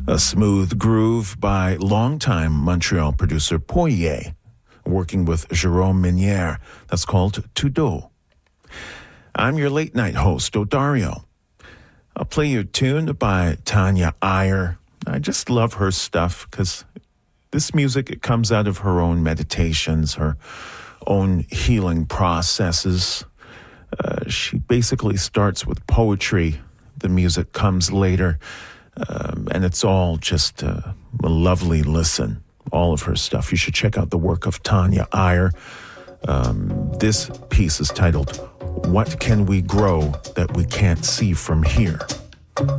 A smooth groove by longtime Montreal producer Poirier, working with Jérôme Minière. That's called Tout Doux. I'm your late night host, Odario. I'll play you a tune by Tanya Iyer. I just love her stuff because this music, it comes out of her own meditations, her own healing processes. She basically starts with poetry. The music comes later, and it's all just a lovely listen. All of her stuff. You should check out the work of Tanya Iyer. This piece is titled, What Can We Grow That We Can't See From Here?